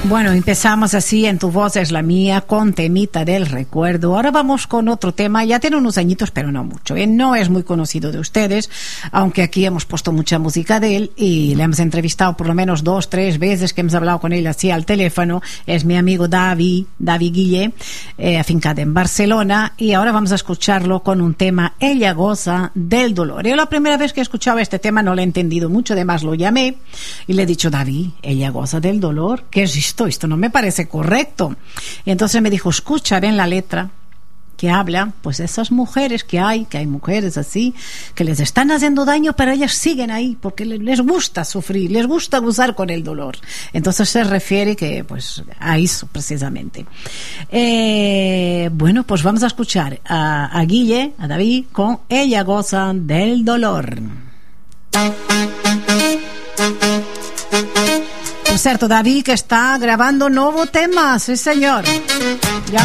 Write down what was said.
Bueno, empezamos así en Tu Voz es la Mía con Temita del Recuerdo. Ahora vamos con otro tema, ya tiene unos añitos pero no mucho, no es muy conocido de ustedes, aunque aquí hemos puesto mucha música de él y le hemos entrevistado por lo menos 2-3 veces que hemos hablado con él así al teléfono. Es mi amigo David Guille, afincado en Barcelona, y ahora vamos a escucharlo con un tema, Ella goza del dolor. Yo la primera vez que escuchaba este tema no lo he entendido mucho, además lo llamé y le he dicho: David, ella goza del dolor, ¿qué es esto no me parece correcto? Y entonces me dijo: escucha bien la letra, que habla pues de esas mujeres que hay mujeres así que les están haciendo daño, pero ellas siguen ahí porque les gusta sufrir, les gusta gozar con el dolor. Entonces se refiere que pues a eso precisamente. Bueno, pues vamos a escuchar a Guille, a David, con Ella goza del dolor. Por cierto, David que está grabando nuevo tema, sí señor.